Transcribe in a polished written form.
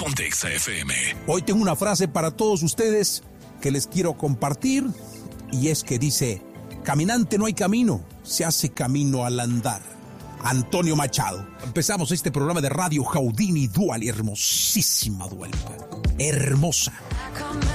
Ponte Exa FM. Hoy tengo una frase para todos ustedes que les quiero compartir, y es que dice: caminante no hay camino, se hace camino al andar. Antonio Machado. Empezamos este programa de radio Jaudini Dual, hermosísima Dual, hermosa.